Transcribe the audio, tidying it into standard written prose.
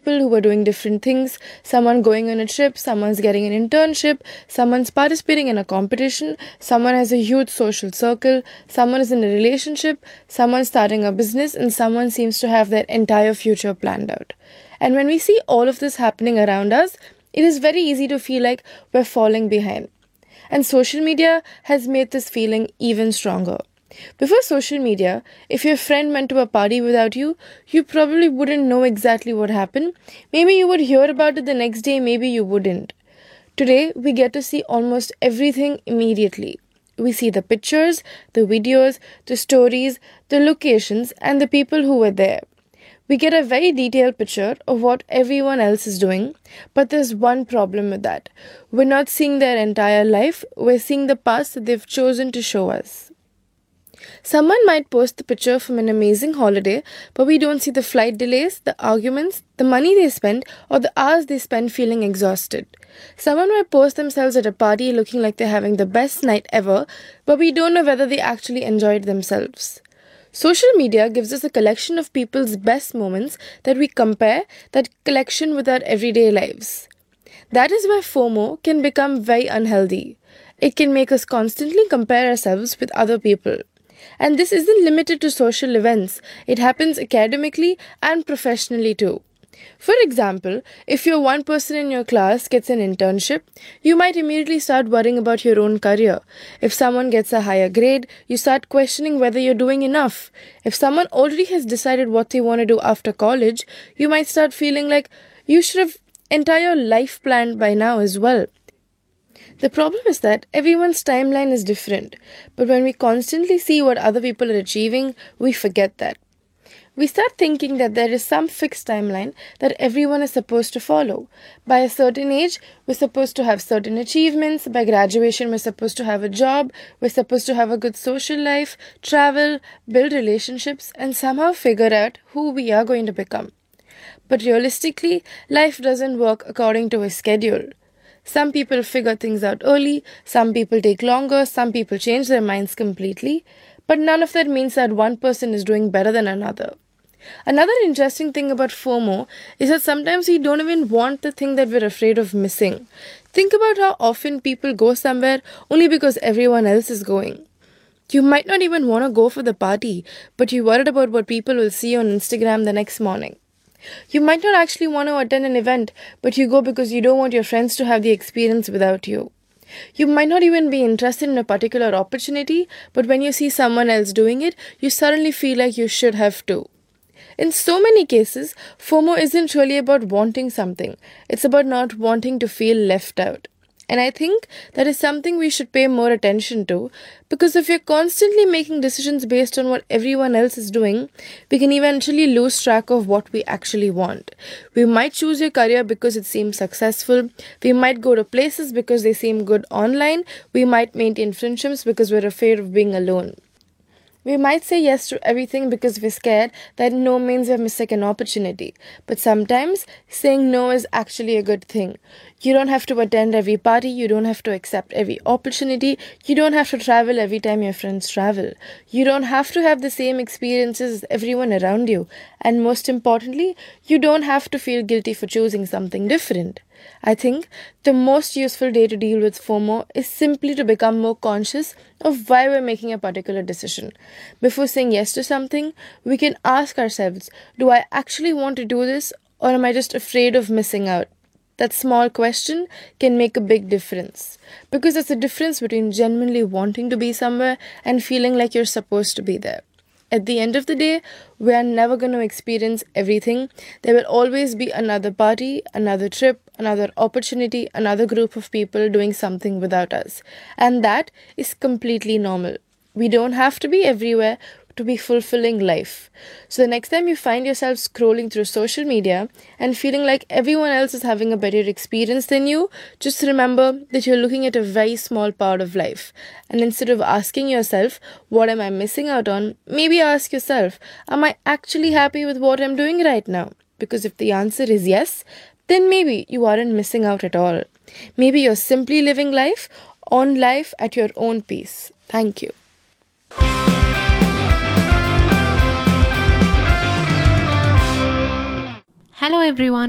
people who are doing different things. Someone going on a trip, someone's getting an internship, someone's participating in a competition, someone has a huge social circle, someone is in a relationship, someone's starting a business, and someone seems to have their entire future planned out. And when we see all of this happening around us, it is very easy to feel like we're falling behind. And social media has made this feeling even stronger. Before social media, if your friend went to a party without you, you probably wouldn't know exactly what happened. Maybe you would hear about it the next day, maybe you wouldn't. Today, we get to see almost everything immediately. We see the pictures, the videos, the stories, the locations, and the people who were there. We get a very detailed picture of what everyone else is doing, but there's one problem with that. We're not seeing their entire life, we're seeing the past that they've chosen to show us. Someone might post the picture from an amazing holiday, but we don't see the flight delays, the arguments, the money they spent, or the hours they spent feeling exhausted. Someone might post themselves at a party looking like they're having the best night ever, but we don't know whether they actually enjoyed themselves. Social media gives us a collection of people's best moments that we compare that collection with our everyday lives. That is where FOMO can become very unhealthy. It can make us constantly compare ourselves with other people. And this isn't limited to social events. It happens academically and professionally too. For example, if you're one person in your class gets an internship, you might immediately start worrying about your own career. If someone gets a higher grade, you start questioning whether you're doing enough. If someone already has decided what they want to do after college, you might start feeling like you should have entire life planned by now as well. The problem is that everyone's timeline is different, but when we constantly see what other people are achieving, we forget that. We start thinking that there is some fixed timeline that everyone is supposed to follow. By a certain age, we're supposed to have certain achievements. By graduation, we're supposed to have a job. We're supposed to have a good social life, travel, build relationships, and somehow figure out who we are going to become. But realistically, life doesn't work according to a schedule. Some people figure things out early, some people take longer, some people change their minds completely, but none of that means that one person is doing better than another. Another interesting thing about FOMO is that sometimes we don't even want the thing that we're afraid of missing. Think about how often people go somewhere only because everyone else is going. You might not even want to go for the party, but you're worried about what people will see on Instagram the next morning. You might not actually want to attend an event, but you go because you don't want your friends to have the experience without you. You might not even be interested in a particular opportunity, but when you see someone else doing it, you suddenly feel like you should have too. In so many cases, FOMO isn't really about wanting something. It's about not wanting to feel left out. And I think that is something we should pay more attention to, because if we're constantly making decisions based on what everyone else is doing, we can eventually lose track of what we actually want. We might choose a career because it seems successful. We might go to places because they seem good online. We might maintain friendships because we're afraid of being alone. We might say yes to everything because we're scared that no means we're missing an opportunity. But sometimes saying no is actually a good thing. You don't have to attend every party. You don't have to accept every opportunity. You don't have to travel every time your friends travel. You don't have to have the same experiences as everyone around you. And most importantly, you don't have to feel guilty for choosing something different. I think the most useful way to deal with FOMO is simply to become more conscious of why we're making a particular decision. Before saying yes to something, we can ask ourselves, do I actually want to do this, or am I just afraid of missing out? That small question can make a big difference, because it's a difference between genuinely wanting to be somewhere and feeling like you're supposed to be there. At the end of the day, we are never going to experience everything. There will always be another party, another trip, another opportunity, another group of people doing something without us. And that is completely normal. We don't have to be everywhere to be fulfilling life. So the next time you find yourself scrolling through social media and feeling like everyone else is having a better experience than you, just remember that you're looking at a very small part of life. And instead of asking yourself, what am I missing out on? Maybe ask yourself, am I actually happy with what I'm doing right now? Because if the answer is yes, then maybe you aren't missing out at all. Maybe you're simply living life on life at your own pace. Thank you. Hello everyone,